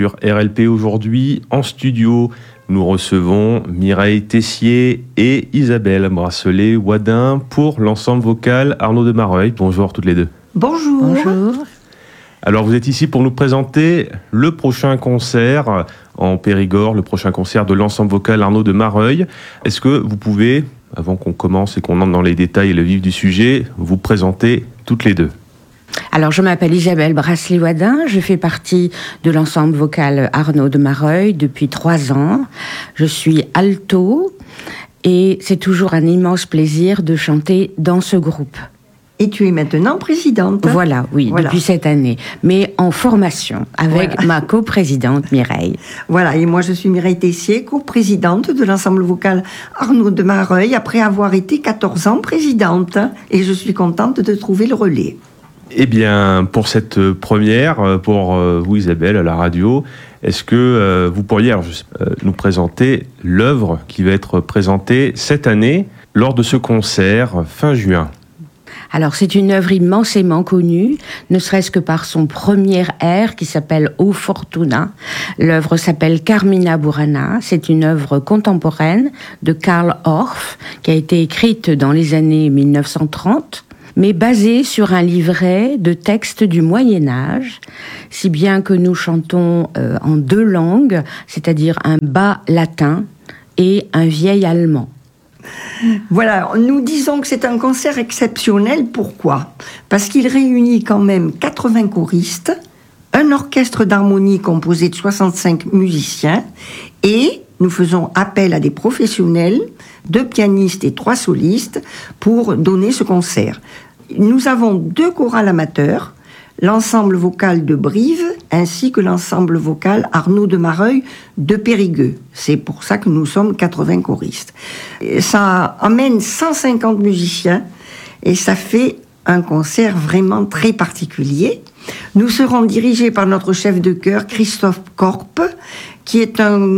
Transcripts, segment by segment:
sur RLP aujourd'hui. En studio, nous recevons Mireille Tessier et Isabelle Bracelet-Wadin pour l'ensemble vocal Arnaud de Mareuil. Bonjour toutes les deux. Bonjour. Bonjour. Alors vous êtes ici pour nous présenter le prochain concert en Périgord, le prochain concert de l'ensemble vocal Arnaud de Mareuil. Est-ce que vous pouvez, avant qu'on commence et qu'on entre dans les détails et le vif du sujet, vous présenter toutes les deux ? Alors, je m'appelle Isabelle Bracelet-Wadin, je fais partie de l'ensemble vocal Arnaud de Mareuil depuis 3 ans. Je suis alto et c'est toujours un immense plaisir de chanter dans ce groupe. Et tu es maintenant présidente. Voilà, oui, depuis cette année. Mais en formation avec ma coprésidente Mireille. Voilà, et moi je suis Mireille Tessier, coprésidente de l'ensemble vocal Arnaud de Mareuil, après avoir été 14 ans présidente. Et je suis contente de trouver le relais. Eh bien, pour cette première, pour vous Isabelle, à la radio, est-ce que vous pourriez nous présenter l'œuvre qui va être présentée cette année lors de ce concert fin juin ? Alors, c'est une œuvre immensément connue, ne serait-ce que par son premier air qui s'appelle O Fortuna. L'œuvre s'appelle Carmina Burana. C'est une œuvre contemporaine de Karl Orff qui a été écrite dans les années 1930, mais basée sur un livret de textes du Moyen-Âge, si bien que nous chantons en 2 langues, c'est-à-dire un bas latin et un vieil allemand. Voilà, nous disons que c'est un concert exceptionnel. Pourquoi ? Parce qu'il réunit quand même 80 choristes, un orchestre d'harmonie composé de 65 musiciens, et nous faisons appel à des professionnels, 2 pianistes et 3 solistes, pour donner ce concert. Nous avons 2 chorales amateurs, l'ensemble vocal de Brive, ainsi que l'ensemble vocal Arnaud de Mareuil de Périgueux. C'est pour ça que nous sommes 80 choristes. Et ça amène 150 musiciens et ça fait un concert vraiment très particulier. Nous serons dirigés par notre chef de chœur, Christophe Korp, qui est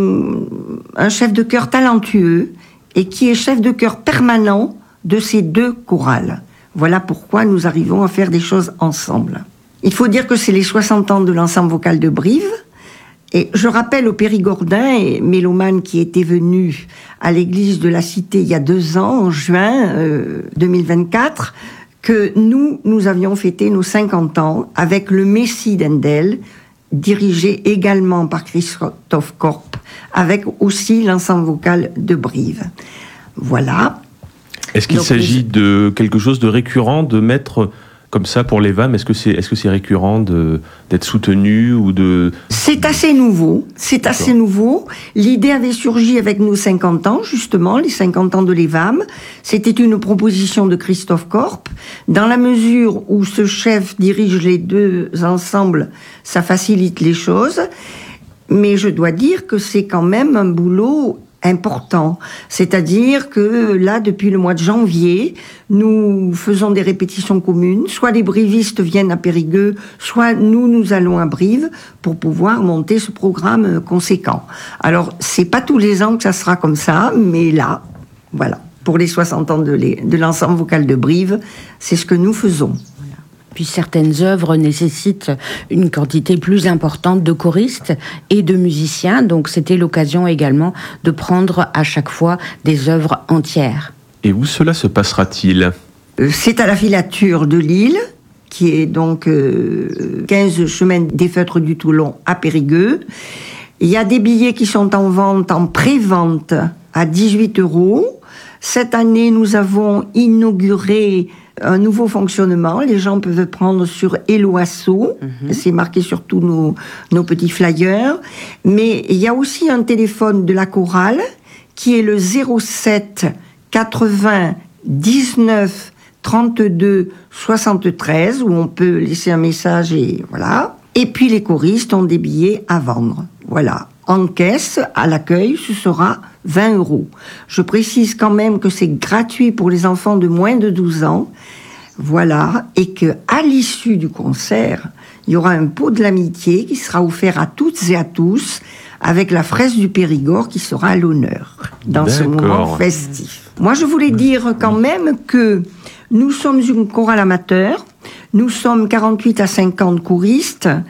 un chef de chœur talentueux et qui est chef de chœur permanent de ces 2 chorales. Voilà pourquoi nous arrivons à faire des choses ensemble. Il faut dire que c'est les 60 ans de l'ensemble vocal de Brive. Et je rappelle aux Périgordins et mélomanes qui étaient venus à l'église de la Cité il y a 2 ans, en juin 2024, que nous avions fêté nos 50 ans avec le Messie d'Handel, dirigé également par Christophe Korp, avec aussi l'ensemble vocal de Brive. Voilà. Est-ce qu'il s'agit de quelque chose de récurrent, de mettre comme ça pour les VAM, est-ce que c'est récurrent d'être soutenu ou de... C'est assez nouveau, nouveau. L'idée avait surgi avec nos 50 ans, justement, les 50 ans de l'EVAM. C'était une proposition de Christophe Korp. Dans la mesure où ce chef dirige les 2 ensembles, ça facilite les choses. Mais je dois dire que c'est quand même un boulot important. C'est-à-dire que là, depuis le mois de janvier, nous faisons des répétitions communes. Soit les brivistes viennent à Périgueux, soit nous allons à Brive pour pouvoir monter ce programme conséquent. Alors, c'est pas tous les ans que ça sera comme ça, mais là, voilà. Pour les 60 ans de l'ensemble vocal de Brive, c'est ce que nous faisons. Puis certaines œuvres nécessitent une quantité plus importante de choristes et de musiciens, donc c'était l'occasion également de prendre à chaque fois des œuvres entières. Et où cela se passera-t-il ? C'est à la filature de Lille, qui est donc 15 chemin des Feutres du Toulon à Périgueux. Il y a des billets qui sont en vente, en pré-vente, à 18 €. Cette année, nous avons inauguré un nouveau fonctionnement. Les gens peuvent prendre sur Helloasso. C'est marqué sur tous nos petits flyers. Mais il y a aussi un téléphone de la chorale qui est le 07 80 19 32 73 où on peut laisser un message et voilà. Et puis les choristes ont des billets à vendre. Voilà. En caisse, à l'accueil, ce sera 20 €. Je précise quand même que c'est gratuit pour les enfants de moins de 12 ans. Voilà. Et que à l'issue du concert, il y aura un pot de l'amitié qui sera offert à toutes et à tous avec la fraise du Périgord qui sera à l'honneur dans ce moment festif. Moi, je voulais dire quand même que nous sommes une chorale amateur. Nous sommes 48 à 50 choristes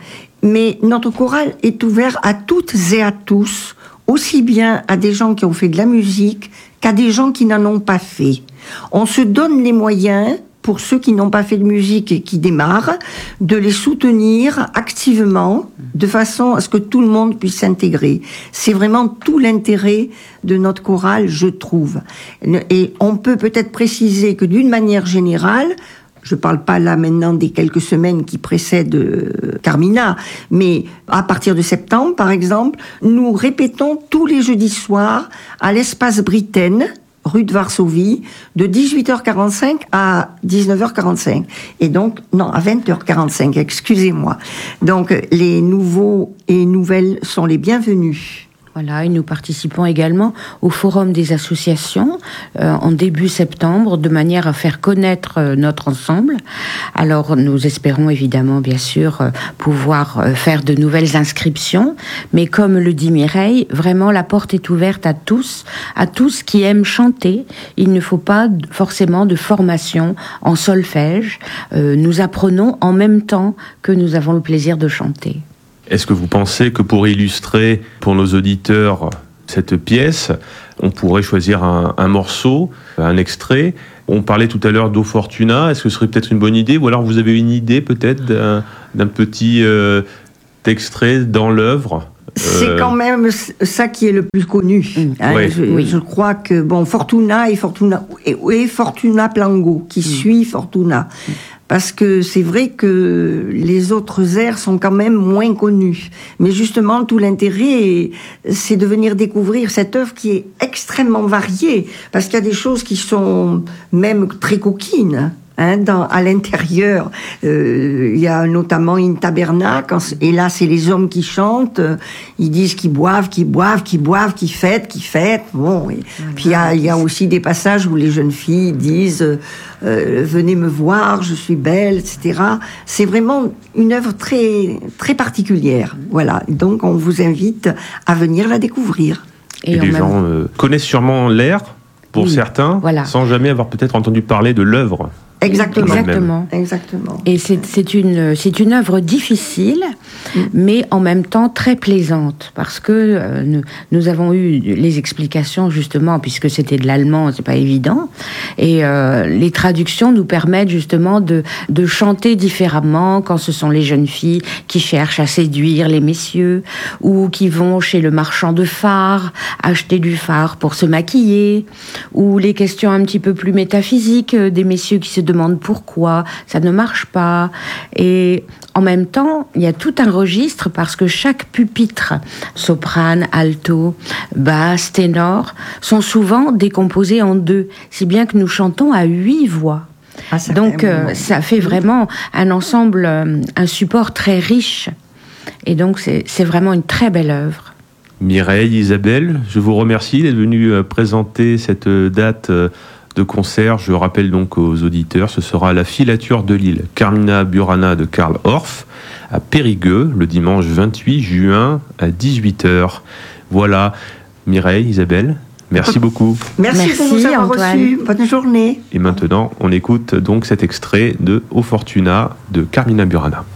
Mais notre chorale est ouverte à toutes et à tous, aussi bien à des gens qui ont fait de la musique qu'à des gens qui n'en ont pas fait. On se donne les moyens, pour ceux qui n'ont pas fait de musique et qui démarrent, de les soutenir activement, de façon à ce que tout le monde puisse s'intégrer. C'est vraiment tout l'intérêt de notre chorale, je trouve. Et on peut peut-être préciser que d'une manière générale, je ne parle pas là maintenant des quelques semaines qui précèdent Carmina, mais à partir de septembre, par exemple, nous répétons tous les jeudis soirs à l'espace Britaine, rue de Varsovie, de 18h45 à 19h45. Et donc, non, à 20h45, excusez-moi. Donc, les nouveaux et nouvelles sont les bienvenus. Voilà, et nous participons également au Forum des associations en début septembre, de manière à faire connaître notre ensemble. Alors, nous espérons évidemment, bien sûr, pouvoir faire de nouvelles inscriptions, mais comme le dit Mireille, vraiment la porte est ouverte à tous qui aiment chanter. Il ne faut pas forcément de formation en solfège. Nous apprenons en même temps que nous avons le plaisir de chanter. Est-ce que vous pensez que pour illustrer pour nos auditeurs cette pièce, on pourrait choisir un morceau, un extrait? On parlait tout à l'heure d'O Fortuna, est-ce que ce serait peut-être une bonne idée? Ou alors vous avez une idée peut-être d'un petit extrait dans l'œuvre? C'est quand même ça qui est le plus connu. Hein. Oui. Je crois que, bon, Fortuna et Fortuna Plango, qui suit Fortuna. Parce que c'est vrai que les autres airs sont quand même moins connus. Mais justement, tout l'intérêt, c'est de venir découvrir cette œuvre qui est extrêmement variée. Parce qu'il y a des choses qui sont même très coquines. Hein, à l'intérieur, il y a notamment une tabernacle, et là c'est les hommes qui chantent, ils disent qu'ils boivent, qu'ils fêtent. Bon, puis il y a aussi des passages où les jeunes filles disent venez me voir, je suis belle, etc. C'est vraiment une œuvre très très particulière. Voilà, donc on vous invite à venir la découvrir. Et les gens connaissent sûrement l'air pour certains, sans jamais avoir peut-être entendu parler de l'œuvre. Exactement. Et c'est une œuvre difficile, mais en même temps très plaisante, parce que nous avons eu les explications justement, puisque c'était de l'allemand, c'est pas évident, et les traductions nous permettent justement de chanter différemment quand ce sont les jeunes filles qui cherchent à séduire les messieurs, ou qui vont chez le marchand de fard acheter du fard pour se maquiller, ou les questions un petit peu plus métaphysiques des messieurs qui se demandent pourquoi ça ne marche pas. Et en même temps, il y a tout un registre, parce que chaque pupitre, soprane, alto, basse, ténor, sont souvent décomposés en deux, si bien que nous chantons à 8 voix. Donc ça fait vraiment un ensemble, un support très riche. Et donc c'est vraiment une très belle œuvre. Mireille, Isabelle, je vous remercie d'être venue présenter cette date de concert. Je rappelle donc aux auditeurs, ce sera à la Filature de Lille, Carmina Burana de Karl Orff, à Périgueux, le dimanche 28 juin à 18h. Voilà, Mireille, Isabelle, merci beaucoup. Merci de nous avoir reçus. Bonne journée. Et maintenant, on écoute donc cet extrait de O Fortuna de Carmina Burana.